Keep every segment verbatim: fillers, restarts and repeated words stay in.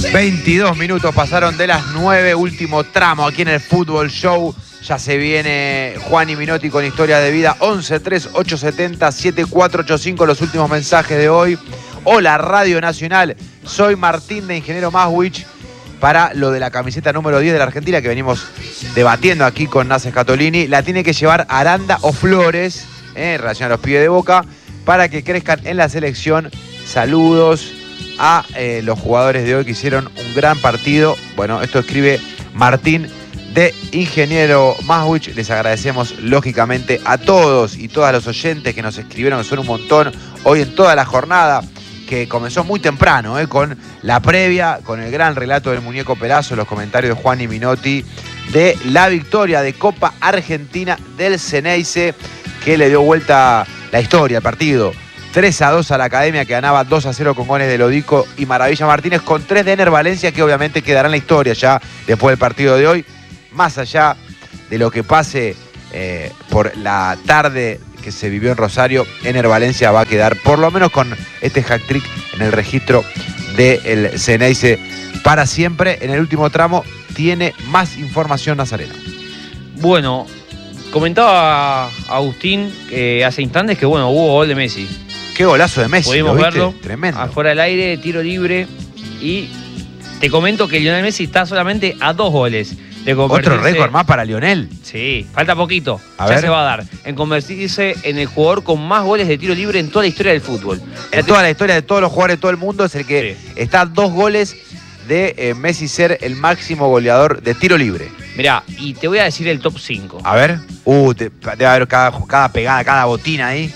veintidós minutos pasaron de las nueve, último tramo aquí en el Fútbol Show. Ya se viene Juan y Minotti con historia de vida. once tres ocho siete cero siete cuatro ocho cinco, los últimos mensajes de hoy. Hola Radio Nacional, soy Martín de Ingeniero Maswich. Para lo de la camiseta número diez de la Argentina que venimos debatiendo aquí con Nasa Scatolini, la tiene que llevar Aranda o Flores, eh, en relación a los pibes de Boca, para que crezcan en la selección. Saludos a eh, los jugadores de hoy que hicieron un gran partido. Bueno, esto escribe Martín de Ingeniero Maswich. Les agradecemos lógicamente a todos y todas los oyentes que nos escribieron, que son un montón, hoy en toda la jornada, que comenzó muy temprano, eh, con la previa, con el gran relato del Muñeco Perazo, los comentarios de Juan y Minotti, de la victoria de Copa Argentina del Xeneize, que le dio vuelta la historia al partido. tres a dos a la Academia, que ganaba dos a cero con goles de Lodico y Maravilla Martínez, con tres de Ener Valencia, que obviamente quedará en la historia ya después del partido de hoy. Más allá de lo que pase eh, por la tarde que se vivió en Rosario, Ener Valencia va a quedar por lo menos con este hat-trick en el registro del Xeneize para siempre. En el último tramo tiene más información Nazareno. Bueno, comentaba Agustín eh, hace instantes que bueno, hubo gol de Messi. Qué golazo de Messi, pudimos ¿lo viste? verlo Tremendo. Afuera del aire, tiro libre, y te comento que Lionel Messi está solamente a dos goles de convertirse. Otro récord más para Lionel. Sí, falta poquito, A ya ver. se va a dar, en convertirse en el jugador con más goles de tiro libre en toda la historia del fútbol. En toda la historia de todos los jugadores de todo el mundo es el que Sí. está a dos goles de eh, Messi ser el máximo goleador de tiro libre. Mirá, y te voy a decir el top cinco. A ver. Uh, te- debe haber cada, cada pegada, cada botina ahí.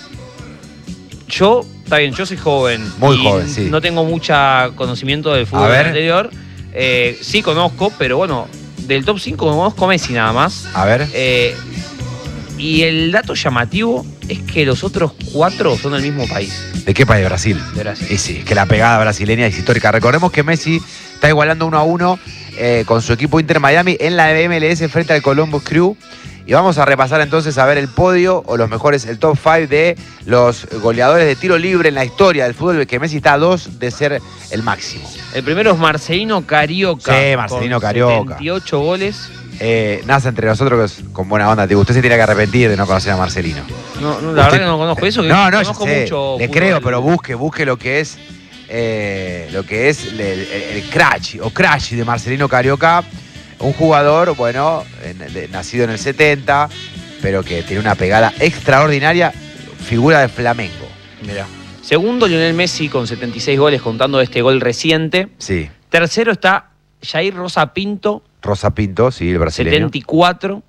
Yo, está bien, yo soy joven. Muy y joven, sí. No tengo mucho conocimiento del A fútbol ver. anterior. Eh, sí conozco, pero bueno, del top cinco conozco Messi nada más. A ver. Eh, y el dato llamativo es que los otros cuatro son del mismo país, ¿De qué país? Brasil. de Brasil. Y sí, es que la pegada brasileña es histórica. Recordemos que Messi está igualando uno a uno eh, con su equipo Inter Miami en la M L S frente al Columbus Crew. Y vamos a repasar entonces a ver el podio o los mejores, el top cinco de los goleadores de tiro libre en la historia del fútbol, que Messi está a dos de ser el máximo. El primero es Marcelino Carioca. Sí, Marcelino con Carioca. setenta y ocho goles. Eh, Nasa, entre nosotros, con buena onda, digo, usted se tiene que arrepentir de no conocer a Marcelino. No, no, la Usted- verdad que no conozco eso. Que No, no, yo conozco sé, mucho le fútbol. creo, pero busque, busque lo que es eh, lo que es el, el, el crash o crash de Marcelino Carioca, un jugador, bueno, en- de- nacido en el setenta, pero que tiene una pegada extraordinaria, figura de Flamengo. Mirá. Segundo, Lionel Messi con setenta y seis goles, contando este gol reciente. Sí, Tercero está Jair Rosa Pinto, Rosa Pinto, sí, el brasileño. setenta y cuatro.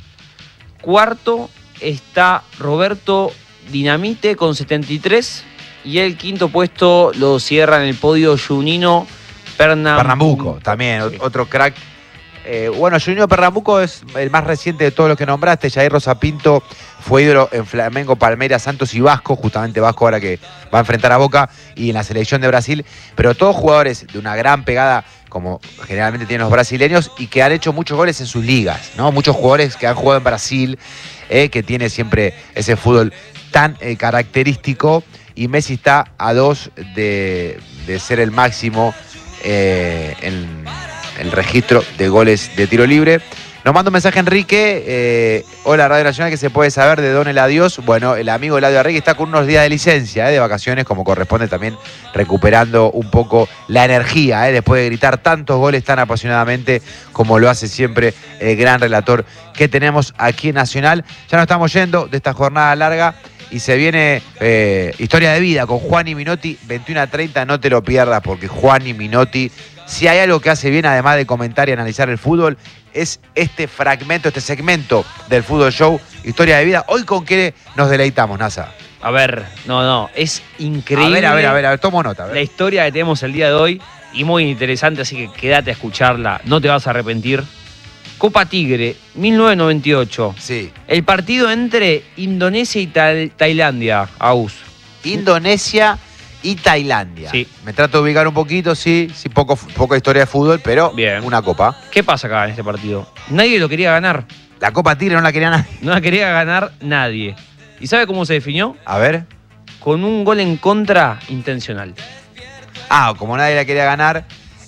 Cuarto está Roberto Dinamite con setenta y tres. Y el quinto puesto lo cierra en el podio Junino Pernambuco. Pernambuco, también, Sí. otro crack. Eh, bueno, Juninho Pernambuco es el más reciente de todos los que nombraste. Jair Rosa Pinto fue ídolo en Flamengo, Palmeiras, Santos y Vasco. Justamente Vasco ahora que va a enfrentar a Boca y en la selección de Brasil. Pero todos jugadores de una gran pegada, como generalmente tienen los brasileños, y que han hecho muchos goles en sus ligas, ¿no? Muchos jugadores que han jugado en Brasil, eh, que tiene siempre ese fútbol tan eh, característico. Y Messi está a dos de, de ser el máximo eh, en el registro de goles de tiro libre. Nos manda un mensaje Enrique. Eh, hola Radio Nacional, que se puede saber de Don El Adiós. Bueno, el amigo Eladio Arregui está con unos días de licencia, eh, de vacaciones, como corresponde, también recuperando un poco la energía, eh, después de gritar tantos goles tan apasionadamente como lo hace siempre el gran relator que tenemos aquí en Nacional. Ya nos estamos yendo de esta jornada larga. Y se viene eh, historia de vida con Juan y Minotti, veintiuno a treinta, no te lo pierdas, porque Juan y Minotti, si hay algo que hace bien, además de comentar y analizar el fútbol, es este fragmento, este segmento del Fútbol Show, historia de vida. Hoy, ¿con qué nos deleitamos, Nasa? A ver, no, no, es increíble. A ver, a ver, a ver, a ver, tomo nota. A ver. La historia que tenemos el día de hoy, y muy interesante, así que quédate a escucharla, no te vas a arrepentir. Copa Tigre, mil novecientos noventa y ocho. Sí. El partido entre Indonesia y Ta- Tailandia, Aus. Indonesia y Tailandia. Sí. Me trato de ubicar un poquito, sí, sí, poco, poca historia de fútbol, pero Bien. una copa. ¿Qué pasa acá en este partido? Nadie lo quería ganar. La Copa Tigre no la quería nadie. No la quería ganar nadie. ¿Y sabe cómo se definió? A ver. Con un gol en contra intencional. Ah, como nadie la quería ganar,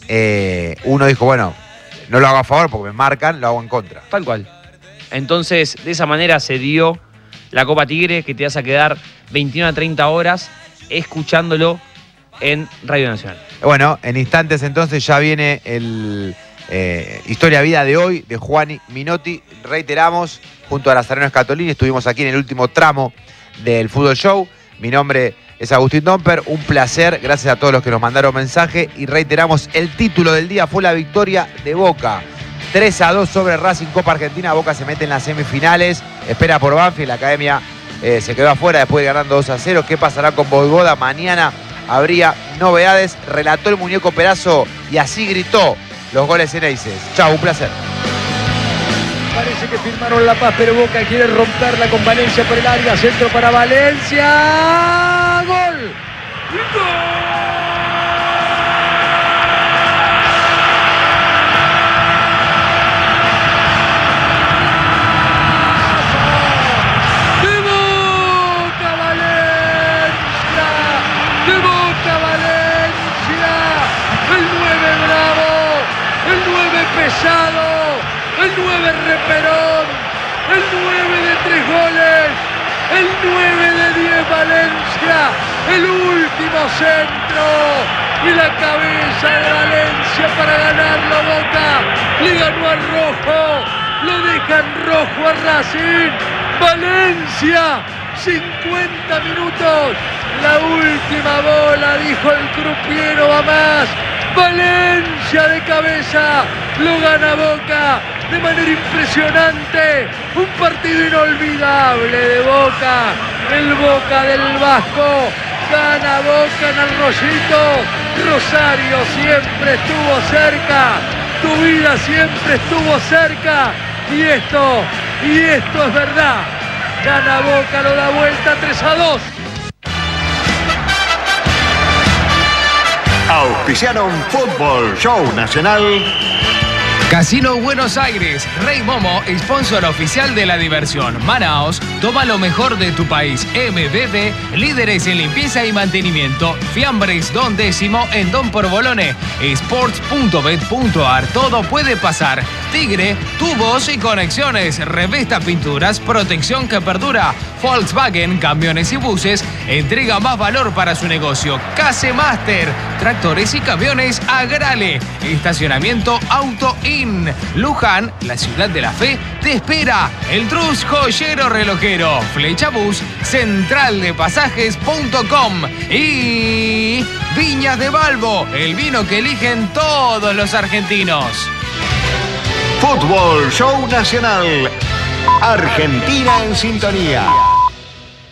eh, uno dijo, bueno, no lo hago a favor porque me marcan, lo hago en contra. Tal cual. Entonces, de esa manera se dio la Copa Tigre, que te vas a quedar veintiuna a treinta horas escuchándolo en Radio Nacional. Bueno, en instantes entonces ya viene el eh, Historia Vida de hoy de Juani Minotti. Reiteramos, junto a Nazareno Escatolini, estuvimos aquí en el último tramo del Fútbol Show. Mi nombre es Agustín Domper, un placer, gracias a todos los que nos mandaron mensaje. Y reiteramos, el título del día fue la victoria de Boca. tres a dos sobre Racing, Copa Argentina. Boca se mete en las semifinales, espera por Banfield. La Academia eh, se quedó afuera después de ganando dos a cero. ¿Qué pasará con Boivoda? Mañana habría novedades. Relató el muñeco Perazo y así gritó los goles en Aces. Chau, un placer. Parece que firmaron la paz, pero Boca quiere romperla con Valencia por el área. Centro para Valencia. ¡Gol! ¡Gol! Pesado, el nueve reperón, el nueve de tres goles, el nueve de diez Valencia, el último centro y la cabeza de Valencia para ganarlo a Boca. Le ganó al rojo, lo dejan rojo a Racing. Valencia, cincuenta minutos, la última bola, dijo el crupiero, va más. Valencia de cabeza, lo gana Boca de manera impresionante. Un partido inolvidable de Boca, el Boca del Vasco. Gana Boca en el Rollito. Rosario siempre estuvo cerca, tu vida siempre estuvo cerca. Y esto, y esto es verdad. Gana Boca, lo da vuelta tres a dos. Auspiciaron Fútbol Show Nacional. Casino Buenos Aires, Rey Momo, sponsor oficial de la diversión. Manaos, toma lo mejor de tu país. M B B, líderes en limpieza y mantenimiento. Fiambres Don Décimo en Don Porbolone. Sports punto bet punto ar, todo puede pasar. Tigre, tubos y conexiones. Revesta Pinturas, protección que perdura. Volkswagen, camiones y buses, entrega más valor para su negocio. Case Master, tractores y camiones Agrale. Estacionamiento Auto In. Luján, la ciudad de la fe, te espera. El Trus Joyero Relojero. Flecha Bus, central de pasajes punto com. Y Viñas de Balbo, el vino que eligen todos los argentinos. Fútbol Show Nacional. Argentina en sintonía.